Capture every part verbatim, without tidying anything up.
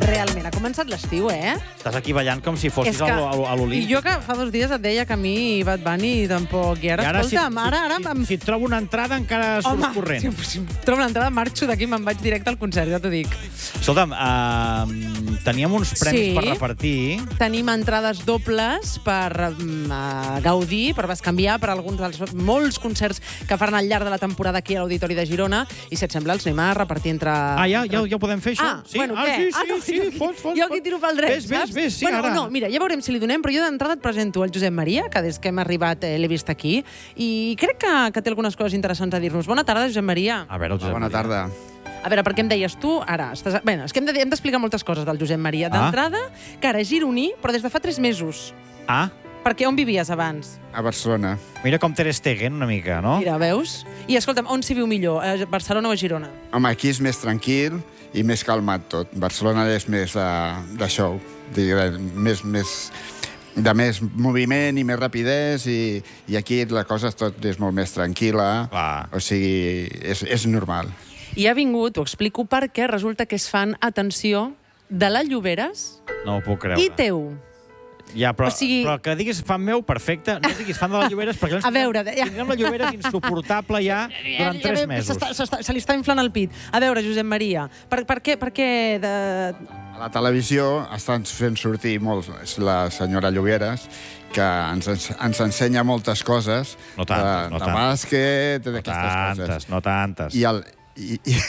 Realment, ha començat l'estiu, eh? Estàs aquí ballant com si fossis És que- a l'Olimp. I jo que fa dos dies et deia que a mi Bad Bunny tampoc... I ara, I ara, si, escolta'm, ara... ara si, em- si, si et trobo una entrada encara surts Home, corrent. si, si em trobo una entrada, marxo d'aquí i me'n vaig directe al concert, ja t'ho dic. Escolta'm, uh, teníem uns premis Sí. per repartir. Tenim entrades dobles per um, uh, gaudir, per bescanviar per alguns dels molts concerts que faran al llarg de la temporada aquí a l'Auditori de Girona. I si et sembla, els anem a repartir entre... Ah, ja, ja, ja ho podem fer, això? Ah, sí? bueno, ah, què? Sí, sí, ah, no, sí, jo aquí- fots, fots, Jo aquí tiro pel dret, ves, ves, saps? ves, sí, bueno, ara. no, mira, ja veurem si li donem, però jo d'entrada et presento el Josep Maria, que des que hem arribat eh, l'he vist aquí, i crec que, que té algunes coses interessants a dir-nos. Bona tarda, Josep Maria. A veure, el Josep Bona Maria. tarda. A veure, per què em deies tu ara? Estàs... Bé, és que hem de- hem d'explicar moltes coses del Josep Maria. Ah. D'entrada, que ara és gironí, però des de fa tres mesos. Ah, Perquè on vivies abans? A Barcelona. mira com Ter Stegen, una mica, no? Mira, veus? I escolta'm, on s'hi viu millor? A Barcelona o a Girona? Home, aquí és més tranquil i més calmat tot. Barcelona és més de, de show, diguem, més, més, de més moviment i més rapidesa, i, i aquí la cosa és tot és molt més tranquil·la. Clar. O sigui, és, és normal. I ha vingut, t'ho explico perquè resulta que és fan, atenció, de la Lloberes No ho puc creure. i teu. Ja, però, O sigui- però que diguis fan meu, perfecte. No diguis fan de les Lloberes, perquè llavors A veure, ja- tindrem la Lloberes insuportable ja durant Ja tres ve- mesos. s'està- s'està- Se li està inflant el pit. A veure, Josep Maria, per, per què, per què de... A la televisió estan fent sortir molt és la senyora Lloberes, que ens, ens, ens ensenya moltes coses No tantes, de, no de tantes. bàsquet, No d'aquestes coses. tantes, no tantes. I el, i, i,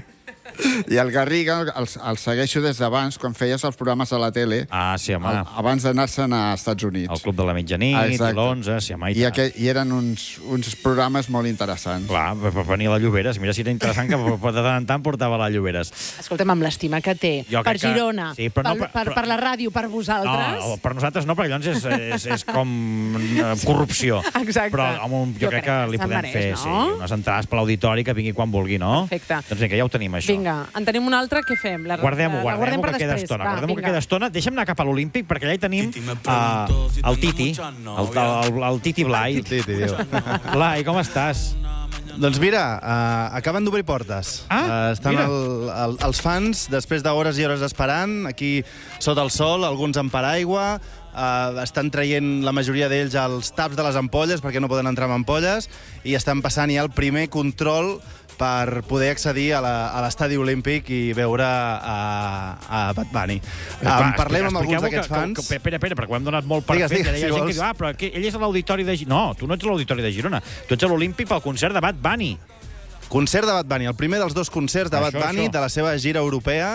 i el Garriga el, el segueixo des d'abans, quan feies els programes a la tele, Ah, sí, home. el, abans d'anar-se'n a Estats Units. El Club de la Mitjanit, Ah, i exacte. l'onze, sí, home, i, I, tant. aquell, I eren uns, uns programes molt interessants. Clar, per, per venir a la Lloberes. Mira si era interessant que per, per de tant en tant portava la Lloberes. Escolta'm, amb l'estima que té Jo per crec que- Girona, sí, però no, per, però- per, però- per la ràdio, per vosaltres... No, per nosaltres no, perquè llavors és, és, és com eh, corrupció. Exacte. Però home, jo, Jo crec crec que que li se'n podem mereix, fer no? sí, unes entrades per l'auditori que vingui quan vulgui, no? Perfecte. Doncs vinga, ja ho tenim, això. Vinga, en tenim una altra, què fem? La, Guardem-ho, la, la guardem-ho, per que queda després. estona. Va, Guardem-ho que vinga. queda estona. Deixa'm anar cap a l'Olímpic, perquè allà hi tenim uh, el Titi, el, el, el Titi Blai. El Titi, diu. Blai, com estàs? Doncs mira, uh, acaben d'obrir portes. Ah, uh, estan mira. el, el, els fans, després d'hores i hores esperant, aquí sota el sol, alguns amb paraigua, uh, estan traient la majoria d'ells els taps de les ampolles perquè no poden entrar amb ampolles, i estan passant ja el primer control per poder accedir a la- a l'estadi olímpic i veure a, a Bad Bunny. Um, parlem amb alguns d'aquests fans. Que, que, espera, espera, perquè ho hem donat molt per Digues, fet. digues, Hi ha si gent que vols. diu, ah, però que ell és a l'auditori de Girona. No, tu no ets a l'auditori de Girona. Tu ets a l'Olímpic pel concert de Bad Bunny. Concert de Bad Bunny, el primer dels dos concerts de Això, Bad Bunny, això. de la seva gira europea.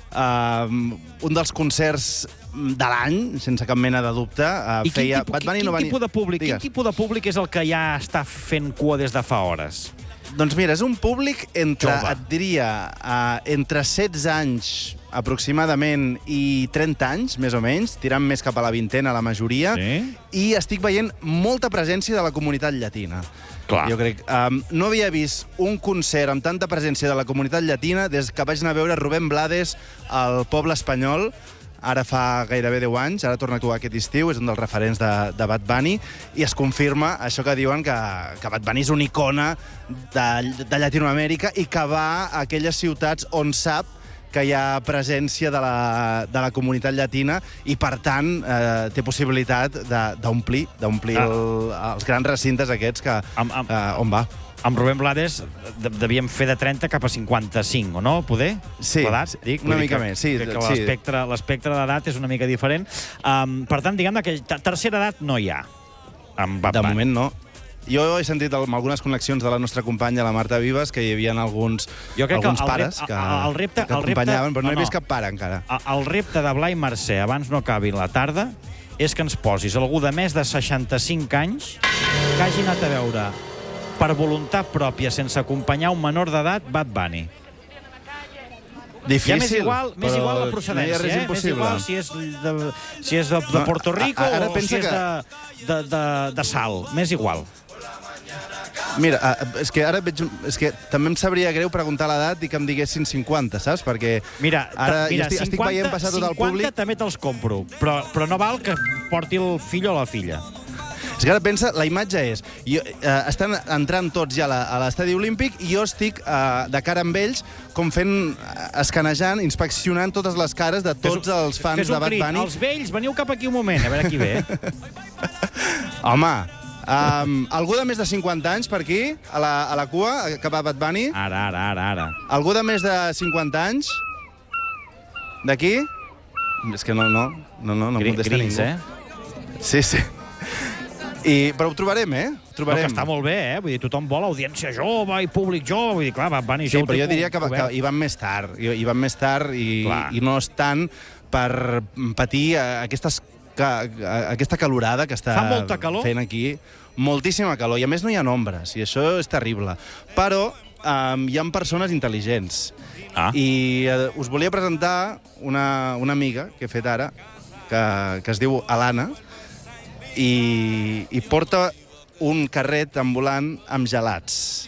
Um, un dels concerts de l'any, sense cap mena de dubte. Uh, I quin, feia... tipus, Bad Bunny quin, no va quin, tipus de públic, quin Digues. tipus de públic és el que ja està fent cua des de fa hores? Doncs mira, és un públic entre, Jove. et diria, uh, entre setze anys aproximadament i trenta anys, més o menys, tirant més cap a la vintena, la majoria, Sí? i estic veient molta presència de la comunitat llatina. Clar. Jo crec. Um, no havia vist un concert amb tanta presència de la comunitat llatina des que vaig anar a veure Rubén Blades al Poble Espanyol, ara fa gairebé deu anys, ara torna a actuar aquest estiu, és un dels referents de, de Bad Bunny, i es confirma això que diuen, que, que Bad Bunny és una icona de, de Llatinoamèrica i que va a aquelles ciutats on sap que hi ha presència de la, de la comunitat llatina i, per tant, eh, té possibilitat de- d'omplir d'omplir Ah. el, els grans recintes aquests que, Amb- amb- eh, on va. Amb Rubén Blades de- devíem fer de trenta cap a cinquanta-cinc, o no? Poder? Sí, L'edat, dic. una Vull dir mica que- més, sí, Que, que sí. l'espectre l'espectre d'edat és una mica diferent. Um, per tant, diguem que te- tercera edat no hi ha. Amb Bad De Bunny. moment no. Jo he sentit amb algunes connexions de la nostra companya, la Marta Vives, que hi havia alguns, Jo crec que alguns el pares rep- que, el repte- que el repte- acompanyaven, però no, no, he vist no. cap pare encara. A- El repte de Blai Mercè, abans no acabi la tarda, és que ens posis algú de més de seixanta-cinc anys que hagi anat a veure per voluntat pròpia, sense acompanyar un menor d'edat, Bad Bunny. Difícil, Ja m'és igual, m'és però igual la no hi procedència, ha res eh? M'és impossible. igual si és de, si és de, de No, Puerto Rico a- ara o si pensa és que- de, de, de, de Sal. M'és igual. Mira, eh, és que ara veig... És que també em sabria greu preguntar l'edat i que em diguessin cinquanta, saps? Perquè Mira, ara ta- mira jo estic, estic cinquanta, veient passar tot el cinquanta públic. també te'ls compro, però, però no val que porti el fill o la filla. És que ara pensa, la imatge és... Jo, eh, estan entrant tots ja a la- a l'estadi olímpic i jo estic eh, de cara amb ells com fent, escanejant, inspeccionant totes les cares de tots els fans Fes de un Bad crit. Bunny. Els vells, veniu cap aquí un moment, a veure qui ve. Home, um, algú de més de cinquanta anys per aquí, a la, a la cua, cap a Bad Bunny? Ara, ara, ara, ara. Algú de més de cinquanta anys? D'aquí? És que no, no, no, no, no Gri- contesta Grins, ningú. eh? Sí, sí. I, però ho trobarem, eh? No, Trobarem. que està molt bé, eh? Vull dir, tothom vol audiència jove i públic jove. Vull dir, clar, Bad Bunny... Sí, això ho però té jo diria que, que cobert. hi van més tard. Hi, hi van més tard i, Clar. i no és tant per patir eh, aquestes, ca, aquesta calorada que està Fa molta calor? fent aquí. Moltíssima calor. I a més no hi ha ombres, i això és terrible. Però um, hi ha persones intel·ligents. Ah. I eh, us volia presentar una, una amiga que he fet ara, que, que es diu Alana, i, i porta un carret ambulant amb gelats.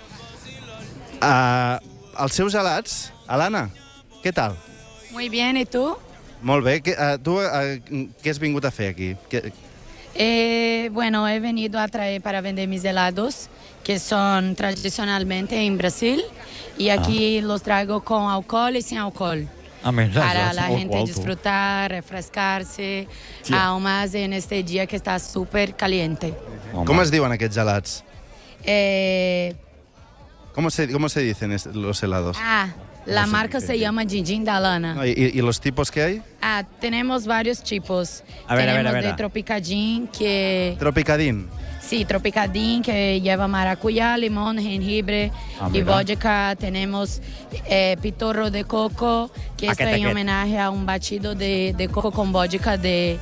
Uh, els seus gelats, Alana, què tal? Muy bien, ¿y tú? Molt bé. Que, uh, tu uh, què has vingut a fer aquí? Que, Eh, bueno, he venido a traer para vender mis helados, que son tradicionalmente en Brasil, y aquí los traigo con alcohol y sin alcohol. Ah, mira, Para és la molt gente alto. disfrutar, refrescarse, Sí. aún más en este día que está súper caliente. Home. com es diuen aquests gelats? Eh, ¿Cómo se, cómo se dicen es- los helados? ah, la sé marca qué se es. llama Gin da Lana. No, ¿y, y los tipos que hay? Ah, tenemos varios tipos. A ver, a ver, tenemos a ver. de Tropicadín, que... Tropicadín. Sí, Tropicadín, que lleva maracuyá, limón, jengibre Ah, y mira. vodka. Tenemos eh, pitorro de coco, que Aquest, esto en aquest. homenaje a un batido de, de coco con vodka de,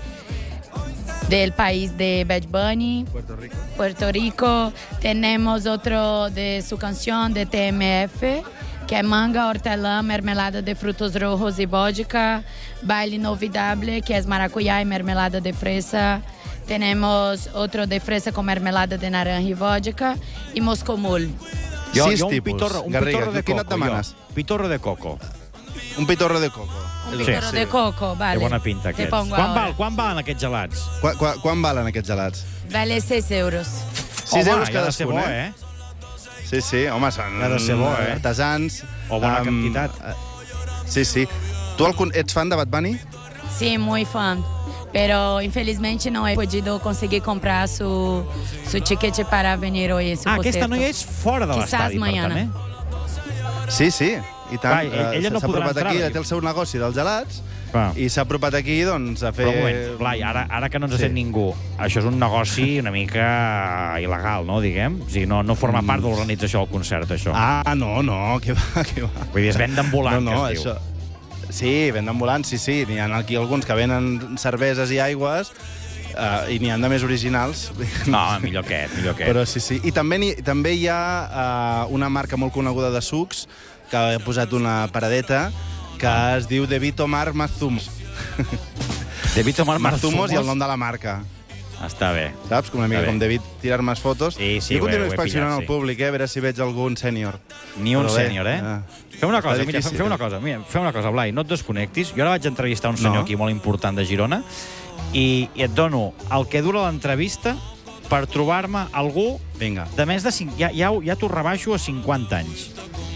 del país de Bad Bunny, Puerto Rico. Puerto Rico. Tenemos otro de su canción de T M F, que es manga, hortelã, mermelada de frutos rojos y vodka. Baile Inolvidable, que es maracuyá y mermelada de fresa. Tenemos otro de fresa con mermelada de naranja y vodka. Y Moscomul. Jo, Sis jo un tipus. pitorro, un Garriga, pitorro de quin et coco, demanes? jo. Pitorro de coco. Un pitorro de coco. Un Sí, pitorro sí. de coco, vale. Té bona pinta, Te aquest. pongo Quan, ahora. val, quan valen aquests gelats? Qua, qua, quan valen aquests gelats? Vale seis euros. sis Home, euros ja ha de ser cadascun, bo, eh? eh? Sí, sí, home, són Ha de ser bo, eh? artesans. O bona Am, quantitat. eh, Sí, sí. Tu el, con- ets fan de Bad Bunny? Sí, muy fan. Pero infelizmente no he podido conseguir comprar su, su ticket para venir hoy a su Ah, aquesta concierto. noia és fora de Quizás l'estadi, per mañana. tant, eh? Sí, sí. I tant. Clar, ell- ella Eh, no s'ha podrà apropat entrar, aquí, perquè- ella té el seu negoci dels gelats, Clar. i s'ha apropat aquí, doncs, a fer... Però un moment, Blai, ara, ara que no ens Sí. sent ningú, això és un negoci una mica il·legal, no, diguem? O sigui, no, no forma part de l'organització del concert, això. Ah, no, no, que va, que va. Vull dir, és venda ambulant, no, no, que es diu. això... Sí, venda ambulant, sí, sí. N'hi ha aquí alguns que venen cerveses i aigües, uh, i n'hi ha de més originals. No, millor aquest, millor aquest. Però sí, sí. I també, hi, també hi ha uh, una marca molt coneguda de sucs que ha posat una paradeta que es diu De Vito Mar Mazumos. De Vito Mar Mazumos i el nom de la marca. Està bé. Saps? Com una mica Està bé. com David tirar més fotos. Sí, sí, I ho he- continuo ho he inspeccionant pillat, el sí. públic, eh? A veure si veig algun sènior. Ni un Però bé, sènior, eh? ah. Fem una Està cosa, mira, difícil, fem una eh? cosa, mira, fem una cosa, Blai, no et desconnectis. Jo ara vaig entrevistar un senyor No. aquí molt important de Girona i, i et dono el que dura l'entrevista per trobar-me algú Vinga. de més de cinc... Ja, ja, ja t'ho rebaixo a cinquanta anys.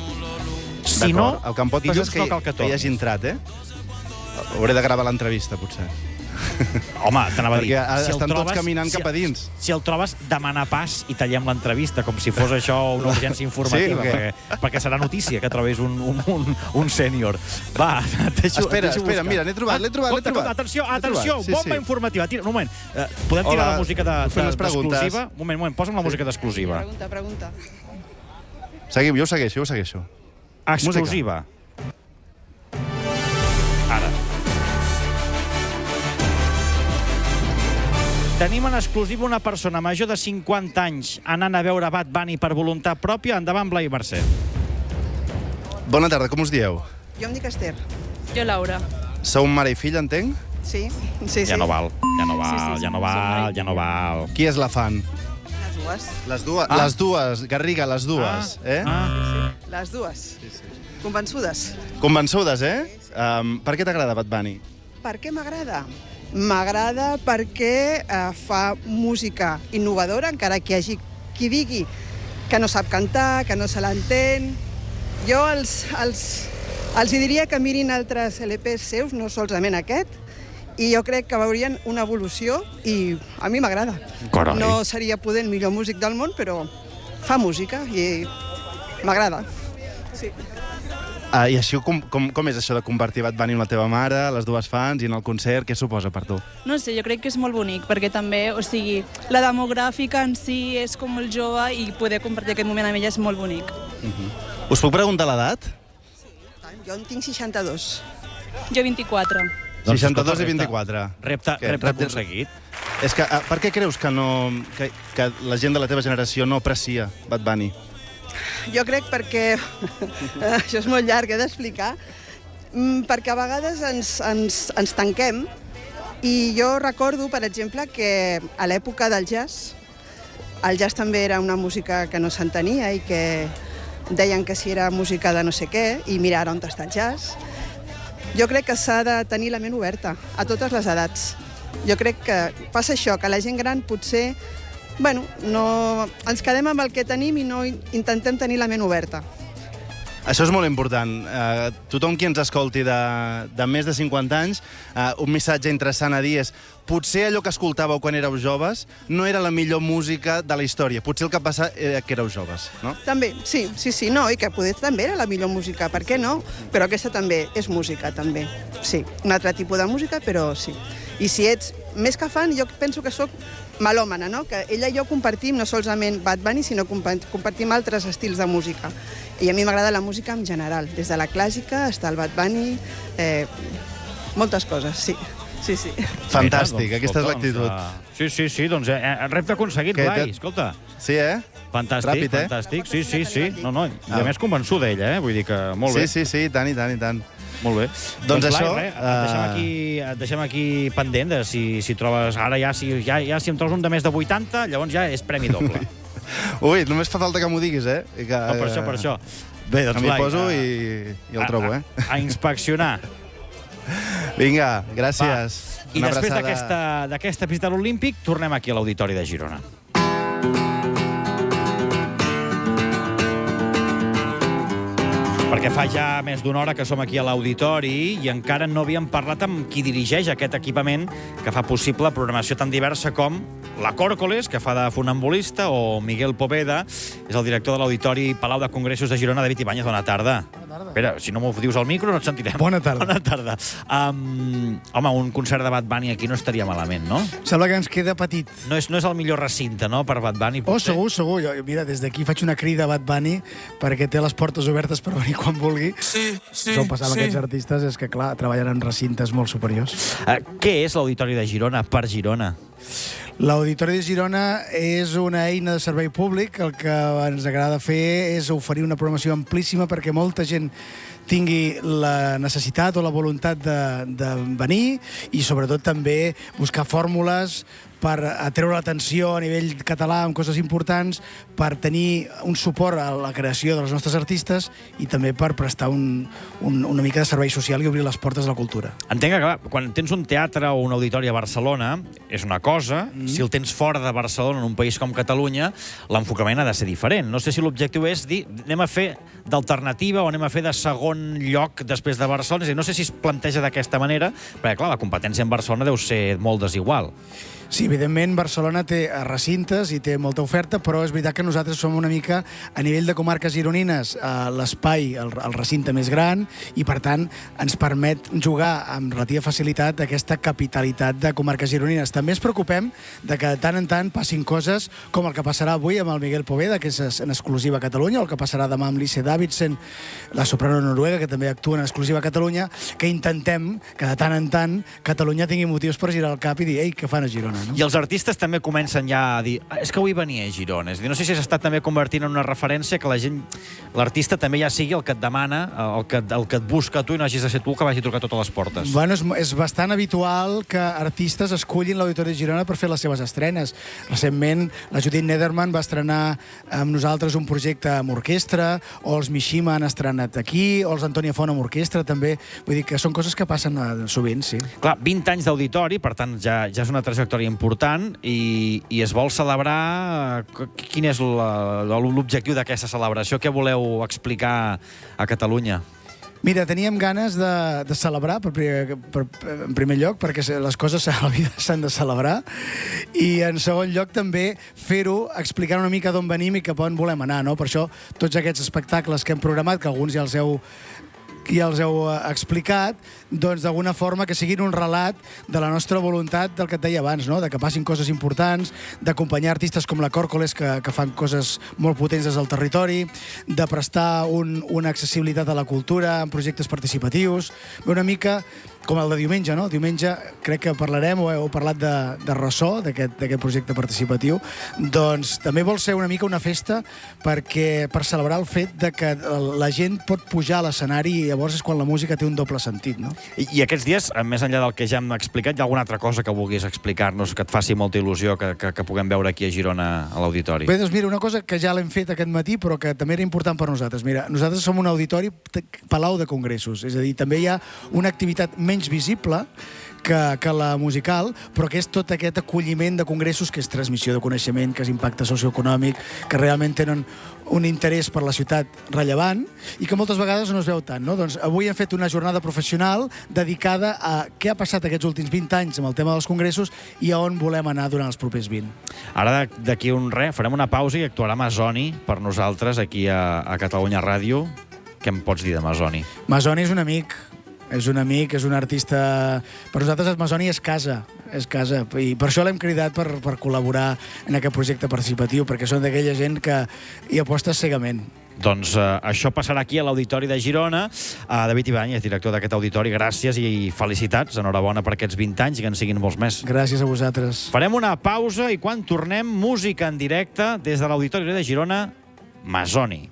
Si D'acord. no, el que em pot passar dilluns és que, toca el que que hi hagi tornis. entrat, eh? Hauré de gravar l'entrevista, potser. Home, t'anava a dir... Perquè ara si el estan tots trobes- caminant si, cap a dins. Si el trobes, demana pas i tallem l'entrevista, com si fos això una urgència informativa, Sí, o què? perquè, perquè serà notícia que trobés un, un, un, un sènior. Va, et deixo, Espera, et deixo espera, buscar. mira, l'he trobat, l'he trobat, l'he compte, trobat. compte, atenció, L'he atenció, trobat, sí, bomba sí. informativa. Tira, un moment, eh, podem tirar Hola, la música de- fent de- les preguntes. d'exclusiva? Un moment, un moment, posa'm la música d'exclusiva. Pregunta, pregunta. Seguim, jo ho segueixo, jo ho segueixo. Exclusiva. Ara. Tenim en exclusiva una persona major de cinquanta anys anant a veure Bad Bunny per voluntat pròpia. Endavant, Blai Mercè. Bona tarda, com us dieu? Jo em dic Esther. Yo Laura. Sou mare i fill, entenc? Sí, sí, sí. Ja no val, ja no val, Sí, sí, sí, ja no som val, mare i ja no val. Qui és la fan? Les dues. Les dues, Ah. les dues, Garriga, les dues, eh? Ah. Les dues. Convençudes. Convençudes, eh? Um, per què t'agrada Bad Bunny? Per què m'agrada? M'agrada perquè eh, fa música innovadora, encara que hi hagi qui digui que no sap cantar, que no se l'entén. Jo els, els, els diria que mirin altres L Ps seus, no solament aquest, i jo crec que veurien una evolució i a mi m'agrada. Carai. No seria poder el millor músic del món, però fa música i m'agrada. Sí. Uh, I així, com, com, com és això de compartir Bad Bunny amb la teva mare, les dues fans, i en el concert, què suposa per tu? No sé, jo crec que és molt bonic, perquè també, o sigui, la demogràfica en si és com molt jove i poder compartir aquest moment amb ella és molt bonic. Uh-huh. Us puc preguntar l'edat? Jo en tinc seixanta-dos. Jo vint-i-quatre. Doncs, seixanta-dos escolta, i vint-i-quatre. Repte, Què? repte Repte- aconseguit. És que, uh, per què creus que, no, que, que la gent de la teva generació no aprecia Bad Bunny? Jo crec perquè... això és molt llarg, he d'explicar. Mm, perquè a vegades ens, ens, ens tanquem i jo recordo, per exemple, que a l'època del jazz, el jazz també era una música que no s'entenia i que deien que si era música de no sé què, i mira ara on està el jazz. Jo crec que s'ha de tenir la ment oberta a totes les edats. Jo crec que passa això, que la gent gran potser bueno, no, ens quedem amb el que tenim i no intentem tenir la ment oberta. Això és molt important. Uh, tothom qui ens escolti de, de més de cinquanta anys, uh, un missatge interessant a dir és potser allò que escoltàveu quan éreu joves no era la millor música de la història. Potser el que passa era que éreu joves, no? També, sí, sí, sí, no, i que poder també era la millor música, per què no? Però aquesta també és música, també. Sí, un altre tipus de música, però sí. I si ets més que fan, jo penso que sóc melòmana, no? Que ella i jo compartim no solament Bad Bunny, sinó compartim altres estils de música. I a mi m'agrada la música en general, des de la clàssica fins al Bad Bunny, eh, moltes coses, sí. Sí, sí. Fantàstic, Mira, doncs, aquesta és escolta, l'actitud. Doncs, uh, sí, sí, sí, doncs eh, repte aconseguit, Què, Blai, te- escolta. Sí, eh? Fantàstic, Ràpid, eh? fantàstic, sí, sí, sí. No, no, i a Ah. més convençuda ella, eh? Vull dir que molt Sí, bé. sí, sí, i tant, i tant, i tant. Molt bé. Doncs Blai, això, res, et, eh, deixem aquí, et deixem aquí pendent de si, si trobes... Ara ja si, ja, ja si em trobes un de més de vuitanta, llavors ja és premi doble. Ui, només fa falta que m'ho diguis, eh? I que, No, per això, per això. Bé, doncs, M'hi Blai, poso eh, i, i el a- trobo, a, eh? A inspeccionar. Vinga, gràcies. I Una després abraçada. d'aquesta d'aquesta visita a l'Olímpic, tornem aquí a l'Auditori de Girona. Perquè fa ja més d'una hora que som aquí a l'Auditori i encara no havíem parlat amb qui dirigeix aquest equipament que fa possible programació tan diversa com la Còrcoles, que fa de funambulista, o Miguel Poveda, és el director de l'Auditori Palau de Congressos de Girona. David Ibáñez, bona tarda. Bona tarda. Espera, si no m'ho dius al micro no et sentirem. Bona tarda. Bona tarda. Um, home, un concert de Bad Bunny aquí no estaria malament, no? Sembla que ens queda petit. No és, no és el millor recinte, no?, per Bad Bunny. Oh, potser? segur, segur. Jo, mira, des d'aquí faig una crida a Bad Bunny perquè té les portes obertes per venir quan vulgui. Sí, sí, Això passar amb sí. aquests artistes és que, clar, treballen en recintes molt superiors. Uh, què és l'Auditori de Girona per Girona? L'Auditori de Girona és una eina de servei públic. El que ens agrada fer és oferir una programació amplíssima perquè molta gent tingui la necessitat o la voluntat de, de venir i sobretot també buscar fórmules per atreure l'atenció a nivell català amb coses importants, per tenir un suport a la creació dels nostres artistes i també per prestar un, un, una mica de servei social i obrir les portes a la cultura. Entenc que, clar, quan tens un teatre o un auditori a Barcelona, és una cosa. Mm. Si el tens fora de Barcelona, en un país com Catalunya, l'enfocament ha de ser diferent. No sé si l'objectiu és dir, anem a fer d'alternativa o anem a fer de segon lloc després de Barcelona. És a dir, no sé si es planteja d'aquesta manera, perquè, clar, la competència en Barcelona deu ser molt desigual. Sí, evidentment, Barcelona té recintes i té molta oferta, però és veritat que nosaltres som una mica, a nivell de comarques gironines, eh, l'espai, el, el recinte més gran, i per tant ens permet jugar amb relativa facilitat aquesta capitalitat de comarques gironines. També ens preocupem de que de tant en tant passin coses com el que passarà avui amb el Miguel Poveda, que és en exclusiva a Catalunya, o el que passarà demà amb l'Ice Davidson, la soprano noruega, que també actua en exclusiva a Catalunya, que intentem que de tant en tant Catalunya tingui motius per girar el cap i dir, ei, què fan a Girona? Girona. No? I els artistes també comencen ja a dir és que avui venia a Girona. És a dir, no sé si s'està també convertint en una referència que la gent, l'artista també ja sigui el que et demana, el que, el que et busca a tu i no hagis de ser tu el que vagi a trucar a totes les portes. Bueno, és, és bastant habitual que artistes escullin l'Auditori de Girona per fer les seves estrenes. Recentment, la Judith Nederman va estrenar amb nosaltres un projecte amb orquestra, o els Mishima han estrenat aquí, o els Antònia Font amb orquestra també. Vull dir que són coses que passen sovint, sí. Clar, vint anys d'auditori, per tant, ja, ja és una trajectòria important i, i es vol celebrar... Quin és l'objectiu d'aquesta celebració? Què voleu explicar a Catalunya? Mira, teníem ganes de, de celebrar, per, per, en primer lloc, perquè les coses a la vida s'han de celebrar, i en segon lloc també fer-ho explicant una mica d'on venim i cap on volem anar, no? Per això tots aquests espectacles que hem programat, que alguns ja els heu ja els heu explicat, doncs d'alguna forma que siguin un relat de la nostra voluntat del que et deia abans, no? De que passin coses importants, d'acompanyar artistes com la Còrcoles, que, que fan coses molt potents des del territori, de prestar un, una accessibilitat a la cultura en projectes participatius, una mica com el de diumenge, no? Diumenge crec que parlarem, o heu parlat de, de Ressò, d'aquest projecte participatiu, doncs també vol ser una mica una festa perquè, per celebrar el fet de que la gent pot pujar a l'escenari i llavors és quan la música té un doble sentit, no? I, i aquests dies, més enllà del que ja hem explicat, hi ha alguna altra cosa que vulguis explicar-nos, que et faci molta il·lusió que, que, que puguem veure aquí a Girona, a l'auditori? Bé, doncs mira, una cosa que ja l'hem fet aquest matí, però que també era important per nosaltres. Mira, nosaltres som un auditori palau de congressos, és a dir, també hi ha una activitat menys visible que, que la musical, però que és tot aquest acolliment de congressos, que és transmissió de coneixement, que és impacte socioeconòmic, que realment tenen un interès per la ciutat rellevant i que moltes vegades no es veu tant, no? Doncs avui hem fet una jornada professional dedicada a què ha passat aquests últims vint anys amb el tema dels congressos i a on volem anar durant els propers vint. Ara, d'aquí un res, farem una pausa i actuarà Masoni per nosaltres aquí a, a Catalunya Ràdio. Què em pots dir de Masoni? Masoni és un amic, és un amic, és un artista... Per nosaltres el Masoni és casa, és casa. I per això l'hem cridat per, per col·laborar en aquest projecte participatiu, perquè són d'aquella gent que hi aposta cegament. Doncs eh, això passarà aquí a l'Auditori de Girona. Uh, David Ibáñez, director d'aquest auditori, gràcies i felicitats. Enhorabona per aquests vint anys i que en siguin molts més. Gràcies a vosaltres. Farem una pausa i quan tornem, música en directe des de l'Auditori de Girona, Masoni.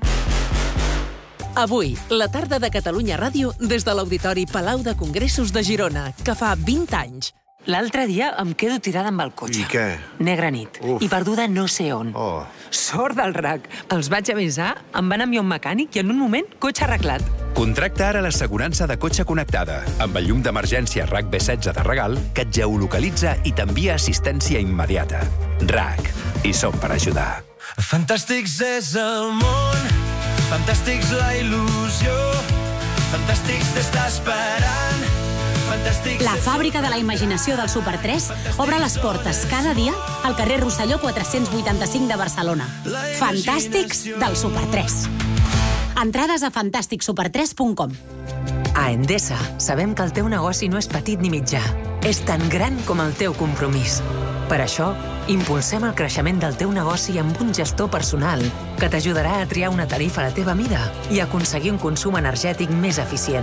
Avui, la tarda de Catalunya Ràdio des de l'Auditori Palau de Congressos de Girona, que fa vint anys. L'altre dia em quedo tirada amb el cotxe. I què? Negra nit. Uf. I perduda no sé on. Oh. Sort del R A C. Els vaig avisar, em van enviar un mecànic i en un moment, cotxe arreglat. Contracta ara l'assegurança de cotxe connectada, amb el llum d'emergència R A C B setze de regal, que et geolocalitza i t'envia assistència immediata. R A C. Hi som per ajudar. Fantàstics és el món, fantàstics la il·lusió, fantàstics t'està esperant, fantàstics... La fàbrica de la imaginació del Super tres obre les portes cada dia al carrer Rosselló quatre-cents vuitanta-cinc de Barcelona. Fantàstics del Super tres. Entrades a fantàstic super tres punt com. A Endesa sabem que el teu negoci no és petit ni mitjà. És tan gran com el teu compromís. Per això, impulsem el creixement del teu negoci amb un gestor personal que t'ajudarà a triar una tarifa a la teva mida i aconseguir un consum energètic més eficient.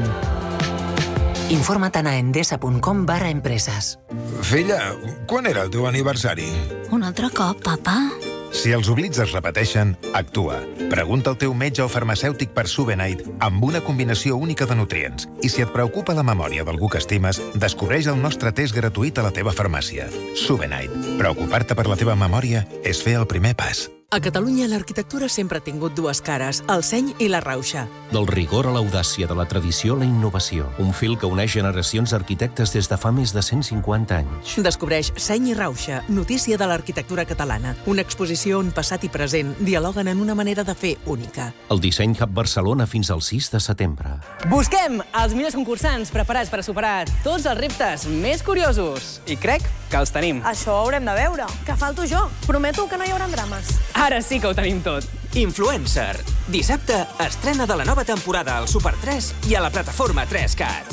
Informa't a endesa punt com barra empreses. Filla, quan era el teu aniversari? Un altre cop, papa? Si els oblits es repeteixen, actua. Pregunta al teu metge o farmacèutic per Subenite amb una combinació única de nutrients. I si et preocupa la memòria d'algú que estimes, descobreix el nostre test gratuït a la teva farmàcia. Subenite. Preocupar-te per la teva memòria és fer el primer pas. A Catalunya l'arquitectura sempre ha tingut dues cares, el seny i la rauxa. Del rigor a l'audàcia, de la tradició a la innovació. Un fil que uneix generacions d'arquitectes des de fa més de cent cinquanta anys. Descobreix Seny i Rauxa, notícia de l'arquitectura catalana. Una exposició on passat i present dialoguen en una manera de fer única. El Disseny Hub Barcelona fins al sis de setembre. Busquem els millors concursants preparats per a superar tots els reptes més curiosos. I crec que els tenim. Això ho haurem de veure. Que falto jo. Prometo que no hi haurà drames. Ara sí que ho tenim tot. Influencer. Dissabte, estrena de la nova temporada al Super tres i a la plataforma tres cat.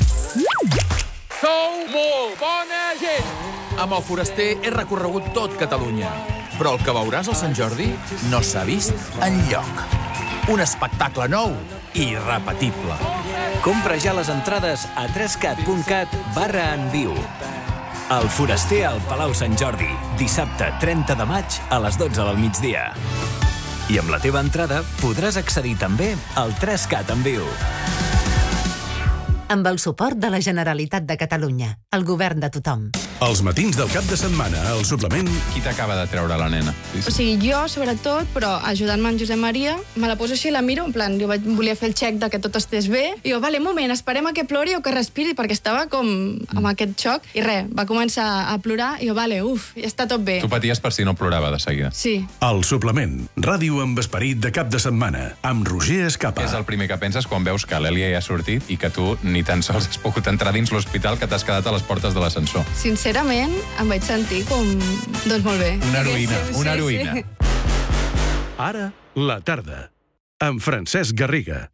Sou molt bona gent! Amb el Foraster he recorregut tot Catalunya. Però el que veuràs al Sant Jordi no s'ha vist enlloc. Un espectacle nou i irrepetible. Compra ja les entrades a tres cat punt cat barra en viu. El Foraster al Palau Sant Jordi, dissabte trenta de maig a les dotze del migdia. I amb la teva entrada podràs accedir també al tres cat en viu. Amb el suport de la Generalitat de Catalunya, el govern de tothom. Els matins del cap de setmana, al suplement... Qui t'acaba de treure la nena? O sigui, jo, sobretot, però ajudant-me en Josep Maria, me la poso així i la miro, en plan, jo vaig, volia fer el xec de que tot estés bé, i jo, vale, un moment, esperem a que plori o que respiri, perquè estava com amb aquest xoc, i res, va començar a plorar, i jo, vale, uf, ja està tot bé. Tu paties per si no plorava de seguida. Sí. El suplement, ràdio amb esperit de cap de setmana, amb Roger Escapa. Què és el primer que penses quan veus que l'Èlia ja ha sortit i que tu ni tan sols has pogut entrar dins l'hospital, que t'has quedat a les portes de l'ascensor? Sincerament, em vaig sentir com... doncs molt bé. Una heroïna, una heroïna. Ara, la tarda, amb Francesc Garriga.